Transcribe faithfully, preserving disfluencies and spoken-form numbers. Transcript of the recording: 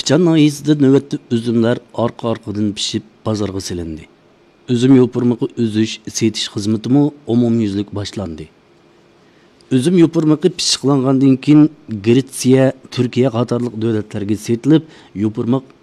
Pichan nahiyesinde nöbetli üzümler arka arkadan pişip pazarga silindi. Üzüm yopurmaqı üzüş, setiş xizmeti mi umumyüzlük başlandı. Üzüm yopurmaqı pişiqlangandan keyin Gretsiya, Türkiye qatarlıq dövlətlərə setilib, yopurmaq